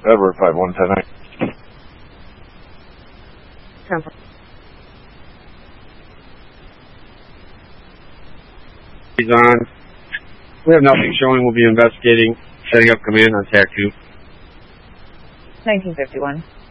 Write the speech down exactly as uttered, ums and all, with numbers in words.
Edward five one ten nine. He's on. We have nothing showing. We'll be investigating. Setting up command on T A C two. nineteen fifty-one.